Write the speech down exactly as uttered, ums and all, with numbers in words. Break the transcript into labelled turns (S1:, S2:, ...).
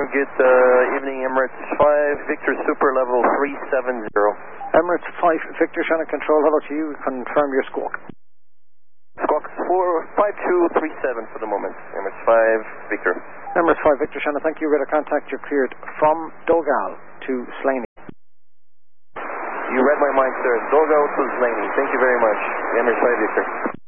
S1: Good uh, evening, Emirates five, Victor Super level three seven zero.
S2: Emirates five, Victor Shannon Control, hello to you. Confirm your squawk.
S1: Squawk four five two three seven for the moment. Emirates five, Victor.
S2: Emirates five, Victor Shannon, thank you. Radar contact, you're cleared from Dogal to Slaney.
S1: You read my mind, sir. Dogal to Slaney. Thank you very much. Emirates five, Victor.